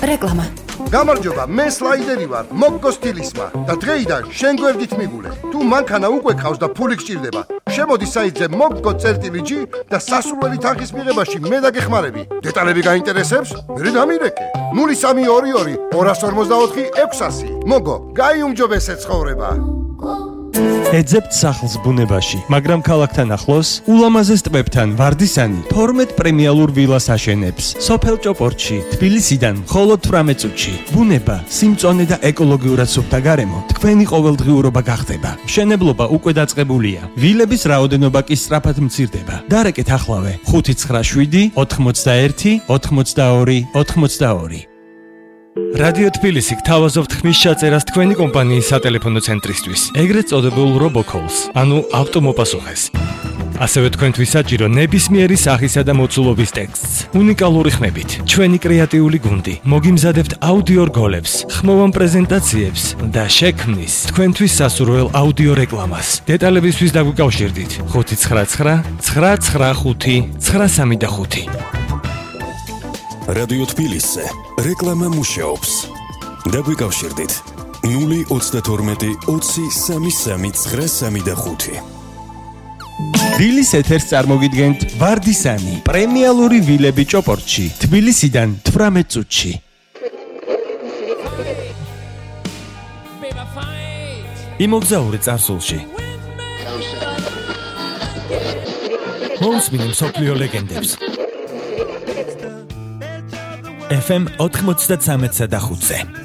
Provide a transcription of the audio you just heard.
რეკლამა. გამარჯობა, მე სლაიდერი ვარ, მოგგო სტილისმა და დღეიდან შენ გვერდით მიგულე. თუ მანქანა უკვე ყავს და ფული გჭირდება, შემოდი საიტზე moggo.gi და სასურველი თანხის მიღებაში მე დაგეხმარები. დეტალები გაინტერესებს? მე დამირეკე. 0322 254 600. მოგო, გაიუმჯობესე ცხოვრება. ეძებთ სახლს ბუნებაში, მაგრამ ქალაქთან ახლოს, ულამაზეს ტბებთან ვარდისანი 12 პრემიალურ ვილას აშენებს. სოფელ ჭოპორტში, თბილისიდან მხოლოდ 18 წუთში. ბუნება, სიმწონე და ეკოლოგიურად სუფთა გარემო თქვენი ყოველდღიურობა გახდება. მშენებლობა უკვე დაწყებულია. ვილების რაოდენობა კი სწრაფად მცირდება. დარეკეთ ახლავე 597 81 82 82. რადიო თბილისი გთავაზობთ ხმის ჩაწერას თქვენი კომპანიის სატელეფონო ცენტრისთვის, ეგრეთ წოდებულ RoboCalls, ანუ ავტომოპასუხეს. ასევე თქვენთვის საჭირო ნებისმიერი სახისა და მოცულობის ტექსტს, უნიკალური ხმებით, ჩვენი კრეატიული გუნდი, მოგიმზადებთ აუდიო რგოლებს, ხმოვან პრეზენტაციებს და შექმნის თქვენთვის სასურველ აუდიო რეკლამას. დეტალებისთვის დაგვიკავშირდით 599 995 935. რადიო თბილისზე რეკლამა მუშაობს. დაგვიკავშირდით 032 20 33 935. ვილის ეთერს წარმოგიდგენთ ვარდისანი, პრემიალური ვილები ჭოპორტში, თბილისიდან 18 წუთში. იმოგზაურე წარსულში. მოусმინე მსოფლიო ლეგენდებს. FM 93.5-ზე.